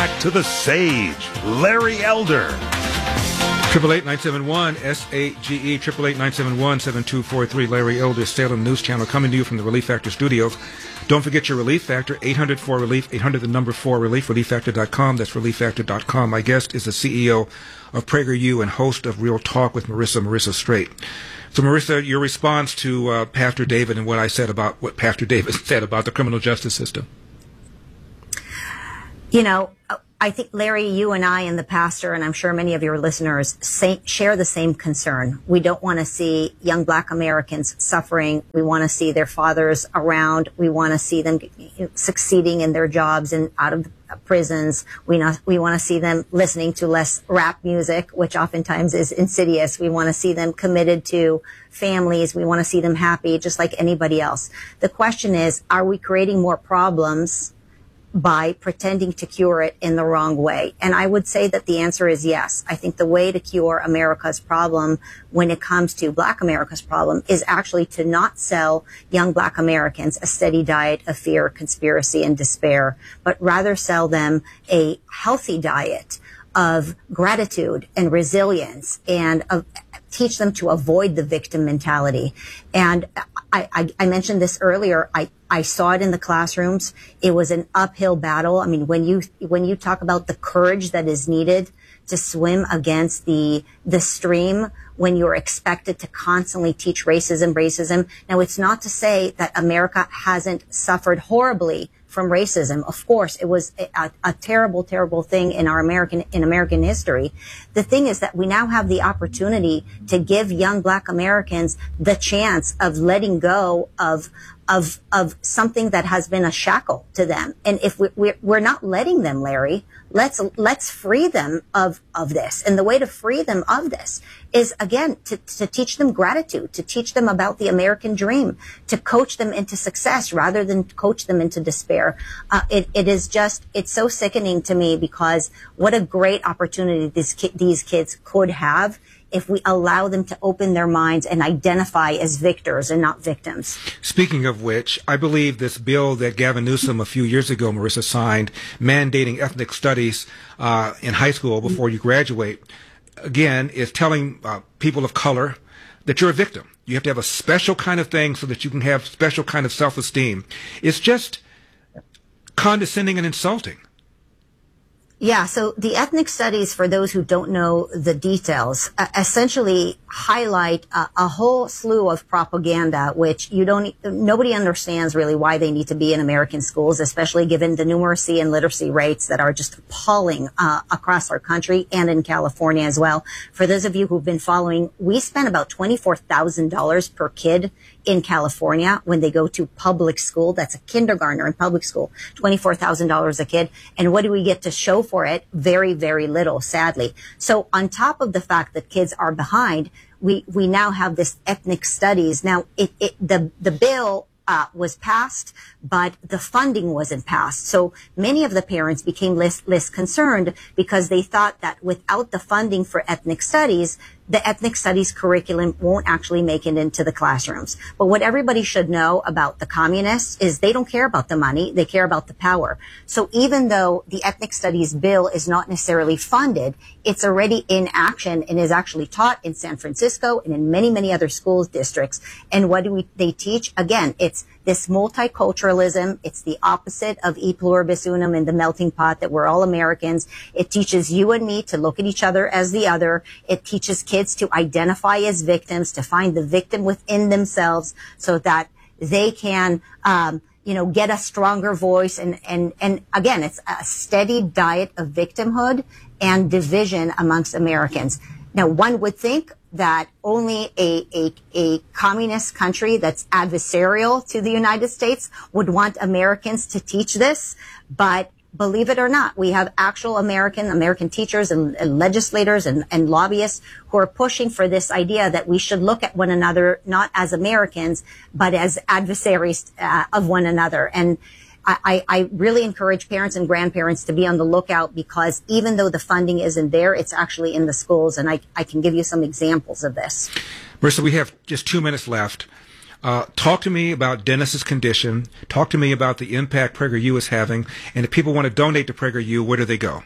Back to the sage, Larry Elder. 888-971-SAGE, 888-971-7243, Larry Elder, Salem News Channel, coming to you from the Relief Factor studios. Don't forget your Relief Factor, 800-4RELIEF, 800-4RELIEF, ReliefFactor.com. That's ReliefFactor.com. My guest is the CEO of PragerU and host of Real Talk with Marissa Straight. So, Marissa, your response to Pastor David and what Pastor David said about the criminal justice system. You know, I think, Larry, you and I and the pastor, and I'm sure many of your listeners, share the same concern. We don't want to see young Black Americans suffering. We want to see their fathers around. We want to see them succeeding in their jobs and out of prisons. We want to see them listening to less rap music, which oftentimes is insidious. We want to see them committed to families. We want to see them happy, just like anybody else. The question is, are we creating more problems by pretending to cure it in the wrong way? And I would say that the answer is yes. I think the way to cure America's problem when it comes to Black America's problem is actually to not sell young Black Americans a steady diet of fear, conspiracy, and despair, but rather sell them a healthy diet of gratitude and resilience and teach them to avoid the victim mentality. And I mentioned this earlier. I saw it in the classrooms. It was an uphill battle. I mean, when you talk about the courage that is needed to swim against the stream, when you're expected to constantly teach racism. Now, it's not to say that America hasn't suffered horribly from racism. Of course, it was a terrible, terrible thing in American history. The thing is that we now have the opportunity to give young Black Americans the chance of letting go of something that has been a shackle to them. And if we're not letting them, Larry, let's free them of this. And the way to free them of this is, again, to teach them gratitude, to teach them about the American dream, to coach them into success rather than coach them into despair. It's so sickening to me, because what a great opportunity these kids could have if we allow them to open their minds and identify as victors and not victims. Speaking of which, I believe this bill that Gavin Newsom a few years ago, Marissa, signed, mandating ethnic studies in high school before you graduate, again, is telling people of color that you're a victim. You have to have a special kind of thing so that you can have special kind of self-esteem. It's just condescending and insulting. Yeah, so the ethnic studies, for those who don't know the details, essentially highlight a whole slew of propaganda, which nobody understands really why they need to be in American schools, especially given the numeracy and literacy rates that are just appalling across our country and in California as well. For those of you who've been following, we spend about $24,000 per kid in California when they go to public school. That's a kindergartner in public school, $24,000 a kid. And what do we get to show for it? Very, very little, sadly. So on top of the fact that kids are behind, we now have this ethnic studies. Now, the bill was passed, but the funding wasn't passed. So many of the parents became less concerned, because they thought that without the funding for ethnic studies, the ethnic studies curriculum won't actually make it into the classrooms. But what everybody should know about the communists is they don't care about the money, they care about the power. So even though the ethnic studies bill is not necessarily funded, it's already in action and is actually taught in San Francisco and in many, many other school districts. And what do they teach? Again, it's this multiculturalism. It's the opposite of e pluribus unum and the melting pot, that we're all Americans. It teaches you and me to look at each other as the other. It teaches kids to identify as victims, to find the victim within themselves so that they can, get a stronger voice. And again, it's a steady diet of victimhood and division amongst Americans. Now, one would think that only a communist country that's adversarial to the United States would want Americans to teach this. But believe it or not, we have actual American teachers and legislators and lobbyists who are pushing for this idea that we should look at one another not as Americans, but as adversaries of one another. And I really encourage parents and grandparents to be on the lookout, because even though the funding isn't there, it's actually in the schools. And I can give you some examples of this. Marissa, we have just 2 minutes left. Talk to me about Dennis's condition. Talk to me about the impact PragerU is having. And if people want to donate to PragerU, where do they go?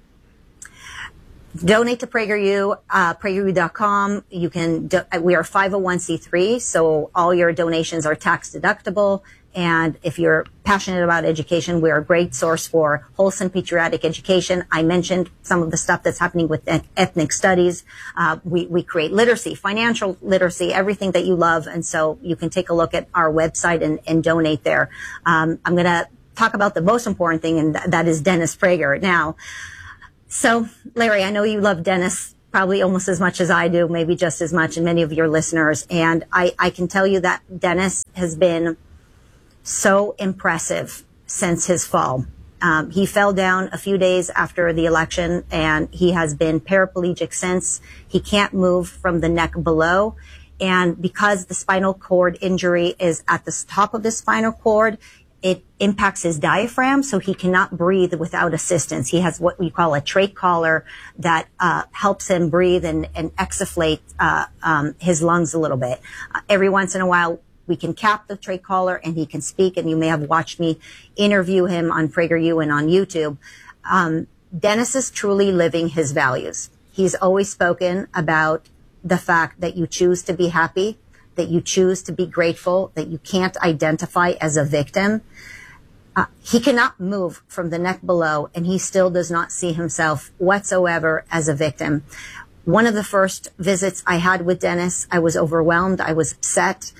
Donate to PragerU, PragerU.com. You can, we are 501c3, so all your donations are tax deductible. And if you're passionate about education, we're a great source for wholesome patriotic education. I mentioned some of the stuff that's happening with ethnic studies. We create literacy, financial literacy, everything that you love. And so you can take a look at our website and donate there. I'm going to talk about the most important thing, and that is Dennis Prager. Now, so Larry, I know you love Dennis probably almost as much as I do, maybe just as much, and many of your listeners. And I can tell you that Dennis has been so impressive since his fall. He fell down a few days after the election, and he has been paraplegic since. He can't move from the neck below. And because the spinal cord injury is at the top of the spinal cord, it impacts his diaphragm, so he cannot breathe without assistance. He has what we call a trach collar that helps him breathe and exfoliate his lungs a little bit. Every once in a while, we can cap the trach collar and he can speak, and you may have watched me interview him on PragerU and on YouTube. Dennis is truly living his values. He's always spoken about the fact that you choose to be happy, that you choose to be grateful, that you can't identify as a victim. He cannot move from the neck below, and he still does not see himself whatsoever as a victim. One of the first visits I had with Dennis, I was overwhelmed. I was upset.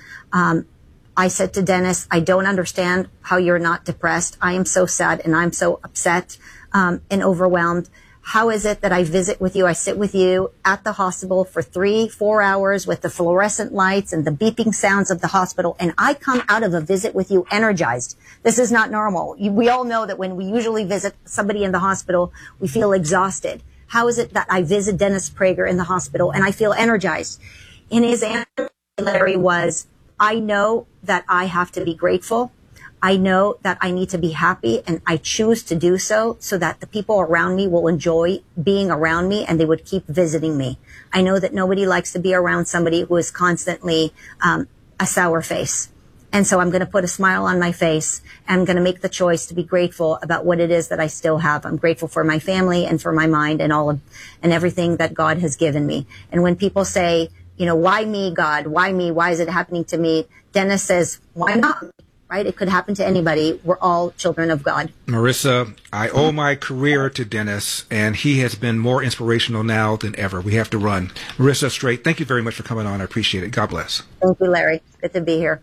I said to Dennis, I don't understand how you're not depressed. I am so sad and I'm so upset and overwhelmed. How is it that I visit with you? I sit with you at the hospital for 3-4 hours with the fluorescent lights and the beeping sounds of the hospital, and I come out of a visit with you energized. This is not normal. We all know that when we usually visit somebody in the hospital, we feel exhausted. How is it that I visit Dennis Prager in the hospital and I feel energized? And his answer, Larry, was, I know that I have to be grateful. I know that I need to be happy, and I choose to do so that the people around me will enjoy being around me and they would keep visiting me. I know that nobody likes to be around somebody who is constantly a sour face. And so I'm going to put a smile on my face, and I'm going to make the choice to be grateful about what it is that I still have. I'm grateful for my family and for my mind and and everything that God has given me. And when people say, you know, why me, God? Why me? Why is it happening to me? Dennis says, why not? Right? It could happen to anybody. We're all children of God. Marissa, I owe my career to Dennis, and he has been more inspirational now than ever. We have to run. Marissa Straight, thank you very much for coming on. I appreciate it. God bless. Thank you, Larry. Good to be here.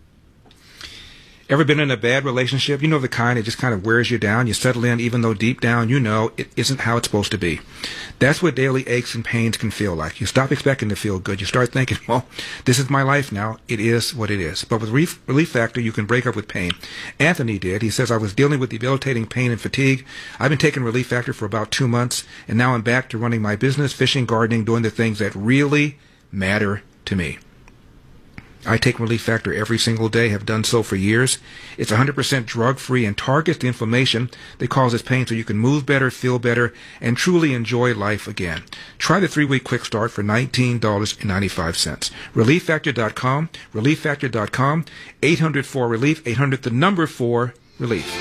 Ever been in a bad relationship? You know, the kind that just kind of wears you down. You settle in even though deep down you know it isn't how it's supposed to be. That's what daily aches and pains can feel like. You stop expecting to feel good. You start thinking, well, this is my life now. It is what it is. But with Relief Factor, you can break up with pain. Anthony did. He says, I was dealing with debilitating pain and fatigue. I've been taking Relief Factor for about 2 months, and now I'm back to running my business, fishing, gardening, doing the things that really matter to me. I take Relief Factor every single day, have done so for years. It's 100% drug-free and targets the inflammation that causes pain so you can move better, feel better, and truly enjoy life again. Try the 3-week quick start for $19.95. ReliefFactor.com, ReliefFactor.com, 800-4-RELIEF, 800-4-RELIEF.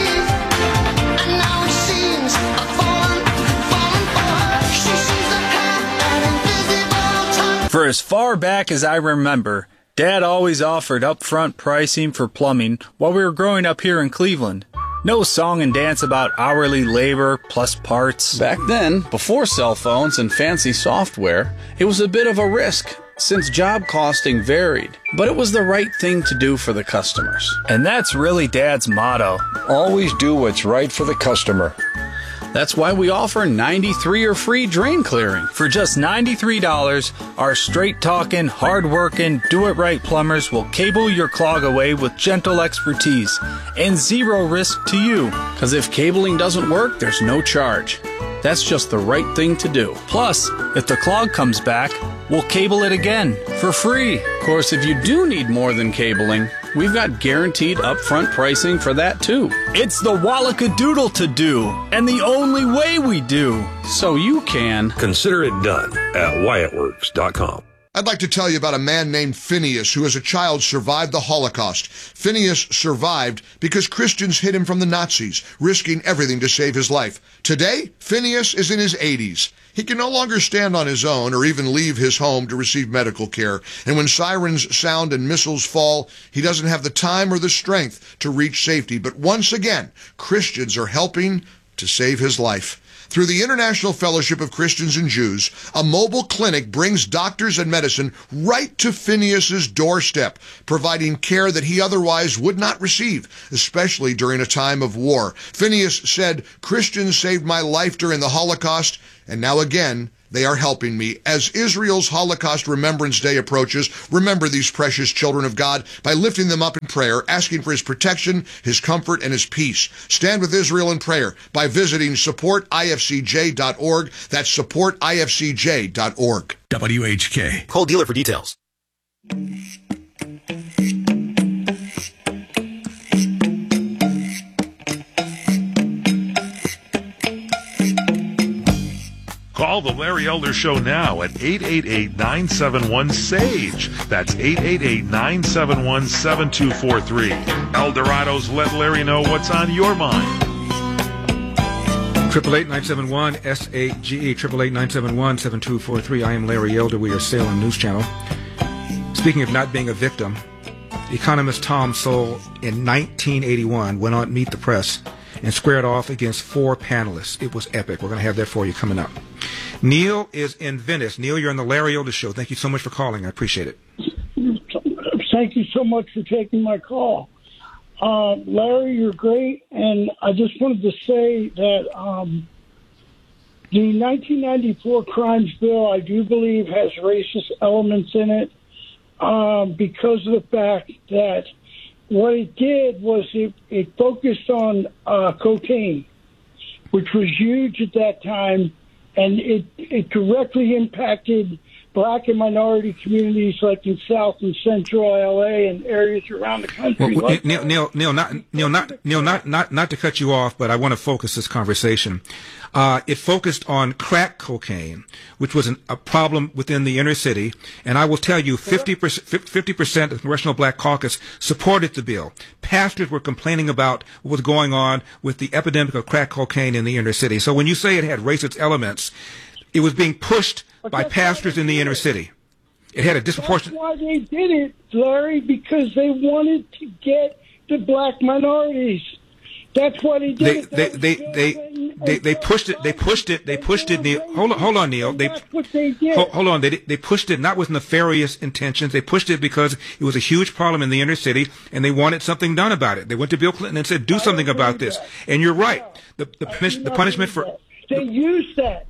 For as far back as I remember, Dad always offered upfront pricing for plumbing while we were growing up here in Cleveland. No song and dance about hourly labor plus parts. Back then, before cell phones and fancy software, it was a bit of a risk since job costing varied. But it was the right thing to do for the customers. And that's really Dad's motto. Always do what's right for the customer. That's why we offer 93 or free drain clearing. For just $93, our straight-talking, hard-working, do-it-right plumbers will cable your clog away with gentle expertise and zero risk to you. Because if cabling doesn't work, there's no charge. That's just the right thing to do. Plus, if the clog comes back, we'll cable it again for free. Of course, if you do need more than cabling, we've got guaranteed upfront pricing for that too. It's the Wallacadoodle to do, and the only way we do. So you can consider it done at WyattWorks.com. I'd like to tell you about a man named Phineas who as a child survived the Holocaust. Phineas survived because Christians hid him from the Nazis, risking everything to save his life. Today, Phineas is in his 80s. He can no longer stand on his own or even leave his home to receive medical care. And when sirens sound and missiles fall, he doesn't have the time or the strength to reach safety. But once again, Christians are helping to save his life. Through the International Fellowship of Christians and Jews, a mobile clinic brings doctors and medicine right to Phineas's doorstep, providing care that he otherwise would not receive, especially during a time of war. Phineas said, "Christians saved my life during the Holocaust, and now again, they are helping me." As Israel's Holocaust Remembrance Day approaches, remember these precious children of God by lifting them up in prayer, asking for his protection, his comfort, and his peace. Stand with Israel in prayer by visiting supportifcj.org. That's supportifcj.org. WHK. Call dealer for details. Call the Larry Elder Show now at 888-971-SAGE. That's 888-971-7243. Eldorado's Let Larry Know What's on Your Mind. 888-971-SAGE, 888-971-7243. I am Larry Elder. We are Salem News Channel. Speaking of not being a victim, economist Tom Sowell in 1981 went on Meet the Press and squared off against 4 panelists. It was epic. We're going to have that for you coming up. Neil is in Venice. Neil, you're on the Larry Elder Show. Thank you so much for calling. I appreciate it. Thank you so much for taking my call. Larry, you're great. And I just wanted to say that the 1994 Crimes Bill, I do believe, has racist elements in it because of the fact that what it did was it focused on cocaine, which was huge at that time, and it directly impacted black and minority communities like in South and Central LA and areas around the country. Well, Neil, not to cut you off, but I want to focus this conversation. It focused on crack cocaine, which was a problem within the inner city. And I will tell you, 50% of the Congressional Black Caucus supported the bill. Pastors were complaining about what was going on with the epidemic of crack cocaine in the inner city. So when you say it had racist elements, it was being pushed by pastors in the inner city. It had a disproportionate... That's why they did it, Larry, because they wanted to get the black minorities. That's why they did it. They pushed it. They pushed it. Neil, hold on, Neil. That's what they did. Hold on. They pushed it not with nefarious intentions. They pushed it because it was a huge problem in the inner city, and they wanted something done about it. They went to Bill Clinton and said, "Do something about this." And you're right. The punishment for they use that.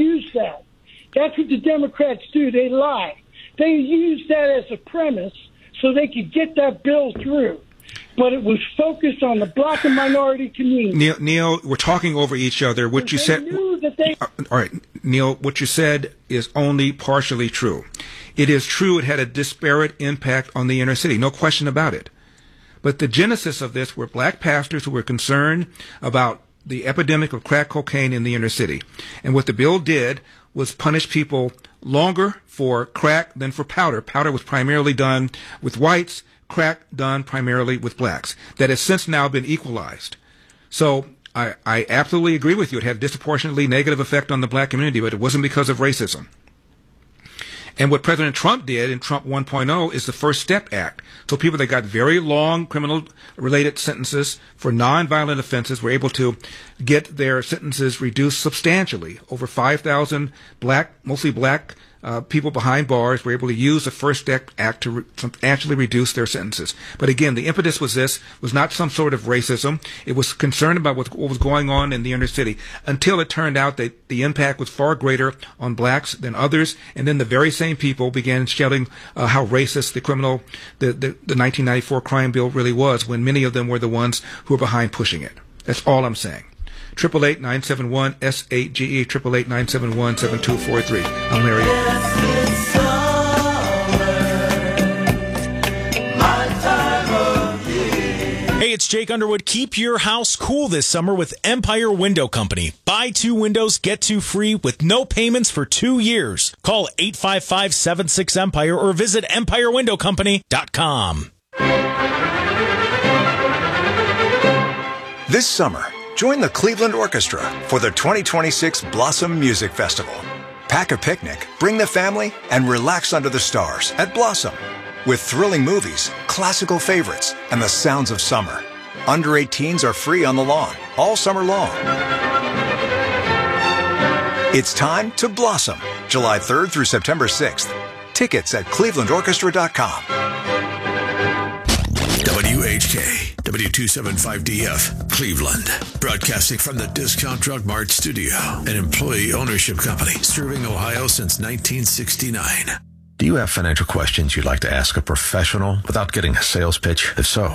That's what the Democrats do. They lie. They use that as a premise so they could get that bill through. But it was focused on the black and minority community. Neil, we're talking over each other. What you said. All right, Neil, what you said is only partially true. It is true it had a disparate impact on the inner city, no question about it. But the genesis of this were black pastors who were concerned about the epidemic of crack cocaine in the inner city. And what the bill did was punish people longer for crack than for powder. Powder was primarily done with whites, crack done primarily with blacks. That has since now been equalized. So I absolutely agree with you. It had a disproportionately negative effect on the black community, but it wasn't because of racism. And what President Trump did in Trump 1.0 is the First Step Act. So people that got very long criminal-related sentences for nonviolent offenses were able to get their sentences reduced substantially. Over 5,000 mostly black people behind bars were able to use the First Step Act to substantially reduce their sentences. But again, the impetus was not some sort of racism. It was concerned about what was going on in the inner city until it turned out that the impact was far greater on blacks than others. And then the very same people began shouting how racist the 1994 crime bill really was, when many of them were the ones who were behind pushing it. That's all I'm saying. 888-971-SAGE, 888-971-7243. I'm Larry. Hey, it's Jake Underwood. Keep your house cool this summer with Empire Window Company. Buy 2 windows, get 2 free with no payments for 2 years. Call 855-76-EMPIRE or visit EmpireWindowCompany.com. This summer, join the Cleveland Orchestra for the 2026 Blossom Music Festival. Pack a picnic, bring the family, and relax under the stars at Blossom. With thrilling movies, classical favorites, and the sounds of summer. Under 18s are free on the lawn, all summer long. It's time to blossom, July 3rd through September 6th. Tickets at clevelandorchestra.com. WHK, W275DF, Cleveland. Broadcasting from the Discount Drug Mart studio, an employee ownership company serving Ohio since 1969. Do you have financial questions you'd like to ask a professional without getting a sales pitch? If so,